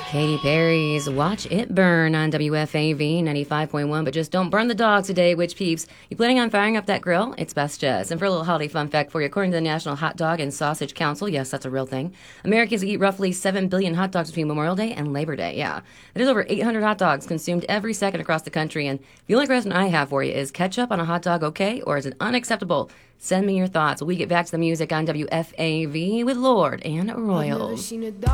Katy Perry's Watch It Burn on WFAV 95.1. But just don't burn the dog today, witch peeps. You planning on firing up that grill? It's best just. And for a little holiday fun fact for you, according to the National Hot Dog and Sausage Council, yes, that's a real thing, Americans eat roughly 7 billion hot dogs between Memorial Day and Labor Day. Yeah. There's over 800 hot dogs consumed every second across the country. And the only question I have for you is ketchup on a hot dog okay, or is it unacceptable? Send me your thoughts. We get back to the music on WFAV with Lord and Royals.